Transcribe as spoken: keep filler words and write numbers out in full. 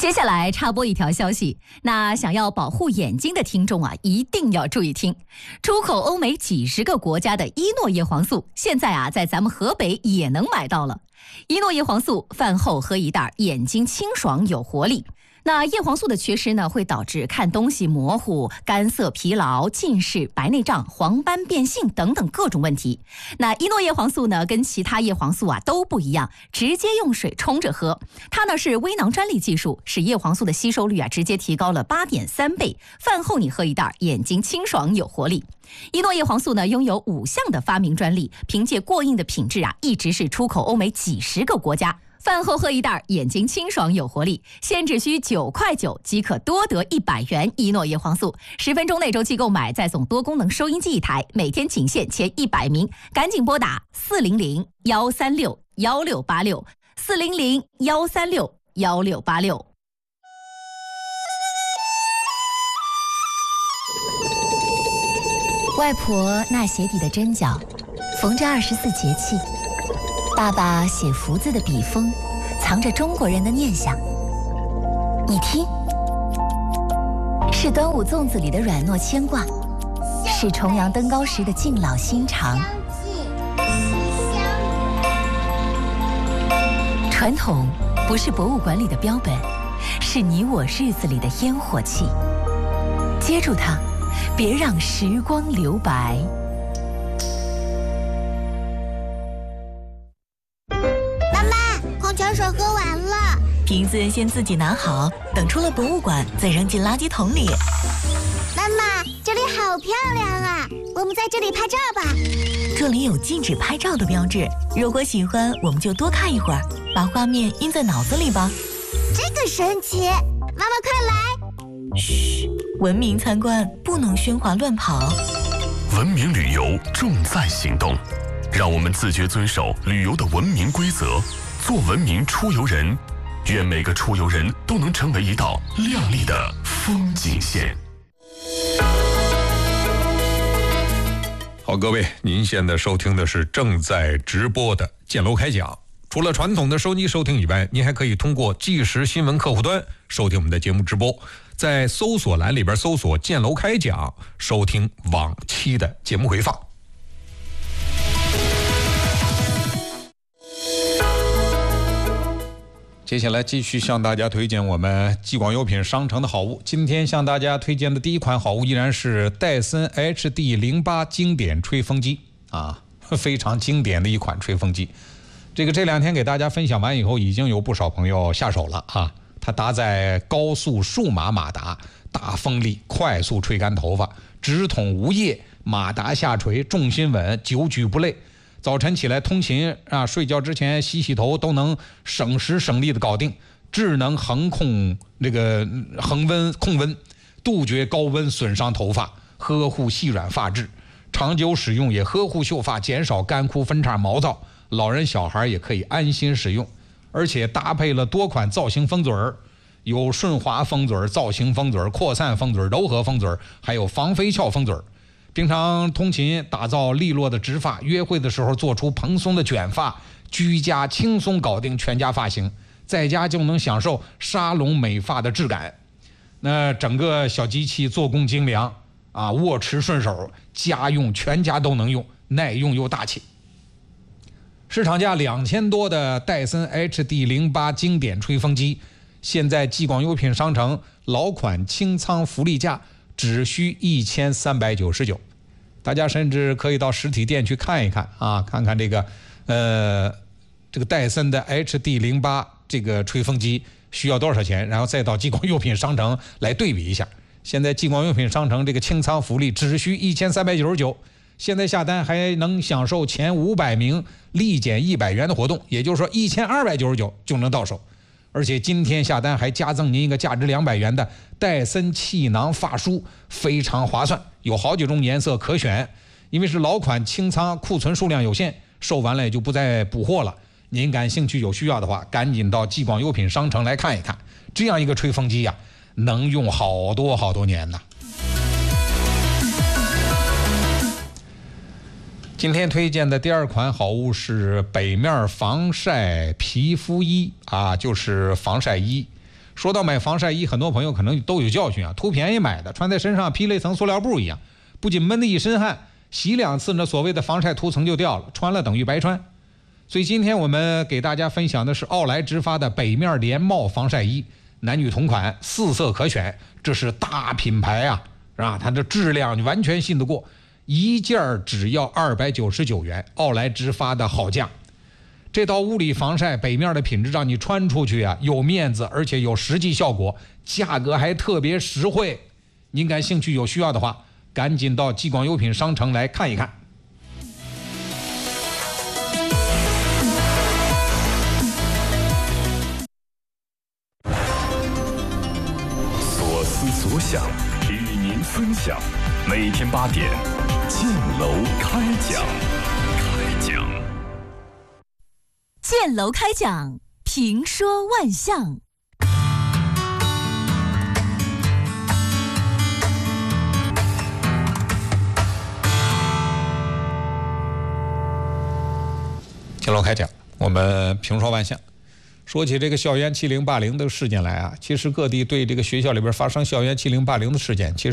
接下来插播一条消息，那想要保护眼睛的听众啊，一定要注意听。出口欧美几十个国家的伊诺叶黄素，现在啊，在咱们河北也能买到了。伊诺叶黄素饭后喝一袋，眼睛清爽有活力。那叶黄素的缺失呢，会导致看东西模糊、干涩、疲劳、近视、白内障、黄斑变性等等各种问题。那伊诺叶黄素呢，跟其他叶黄素啊都不一样，直接用水冲着喝。它呢是微囊专利技术，使叶黄素的吸收率啊直接提高了八点三倍。饭后你喝一袋，眼睛清爽有活力。伊诺叶黄素呢拥有五项的发明专利，凭借过硬的品质啊，一直是出口欧美几十个国家。饭后喝一袋，眼睛清爽有活力，现只需九块九即可多得一百元伊诺叶黄素。十分钟内周期购买，再送多功能收音机一台，每天仅限前一百名，赶紧拨打四零零幺三六幺六八六四零零幺三六幺六八六。外婆纳鞋底的针脚，缝着二十四节气。爸爸写福字的笔锋，藏着中国人的念想。你听，是端午粽子里的软糯牵挂，是重阳登高时的敬老心肠。传统不是博物馆里的标本，是你我日子里的烟火气。接住它，别让时光留白。 泉水喝完了， 瓶子先自己拿好，等出了博物馆再扔进垃圾桶里。 妈妈，这里好漂亮啊，我们在这里拍照吧。 这里有禁止拍照的标志，如果喜欢我们就多看一会儿，把画面印在脑子里吧。 这个神奇，妈妈快来。 嘘，文明参观不能喧哗乱跑。 文明旅游重在行动，让我们自觉遵守旅游的文明规则，做文明出游人。愿每个出游人都能成为一道亮丽的风景线。 好，各位，您现在收听的是正在直播的建楼开讲。除了传统的收机收听以外，您还可以通过即时新闻客户端收听我们的节目直播，在搜索栏里边搜索建楼开讲，收听往期的节目回放。接下来继续向大家推荐我们激广优品商城的好物。今天向大家推荐的第一款好物依然是戴森 H D 零八 经典吹风机啊，非常经典的一款吹风机。这个这两天给大家分享完以后，已经有不少朋友下手了啊。它搭载高速数码马达，大风力，快速吹干头发，直筒无叶，马达下垂，重心稳，久举不累。早晨起来通勤啊，睡觉之前洗洗头都能省时省力的搞定。智能恒控这个恒温控温，杜绝高温损伤头发，呵护细软发质，长久使用也呵护秀发，减少干枯分叉毛躁，老人小孩也可以安心使用。而且搭配了多款造型风嘴儿，有顺滑风嘴儿、造型风嘴儿、扩散风嘴儿、柔和风嘴儿，还有防飞翘风嘴儿。平常通勤打造利落的直发，约会的时候做出蓬松的卷发，居家轻松搞定全家发型，在家就能享受沙龙美发的质感。那整个小机器做工精良啊，握持顺手，家用全家都能用，耐用又大气。市场价两千多的戴森 H D 零八 经典吹风机，现在激广优品商城老款清仓福利价只需一千三百九十九，大家甚至可以到实体店去看一看啊，看看这个呃这个戴森的 H D 零八 这个吹风机需要多少钱，然后再到激广优品商城来对比一下。现在激广优品商城这个清仓福利只需一千三百九十九，现在下单还能享受前五百名立减一百元的活动，也就是说一千二百九十九就能到手。而且今天下单还加赠您一个价值两百元的戴森气囊发梳，非常划算，有好几种颜色可选。因为是老款清仓，库存数量有限，售完了也就不再补货了。您感兴趣有需要的话，赶紧到激广优品商城来看一看。这样一个吹风机呀、啊，能用好多好多年呢。今天推荐的第二款好物是北面防晒皮肤衣啊，就是防晒衣。 说到买防晒衣，很多朋友可能都有教训啊，图便宜买的，穿在身上披了一层塑料布一样，不仅闷得一身汗，洗两次呢，所谓的防晒涂层就掉了，穿了等于白穿。所以今天我们给大家分享的是奥莱直发的北面连帽防晒衣，男女同款，四色可选，这是大品牌啊，是吧？它的质量你完全信得过，一件只要二百九十九元，奥莱直发的好价。这套物理防晒北面的品质让你穿出去啊有面子，而且有实际效果，价格还特别实惠。您感兴趣有需要的话，赶紧到激广优品商城来看一看。 所思所想，与您分享。每天八点，建楼开讲。开讲。 建楼开讲，评说万象。 建楼开讲，我们评说万象。说起这个校园欺凌霸凌的事件来啊，其实各地对这个学校里边发生校园欺凌霸凌的事件，其实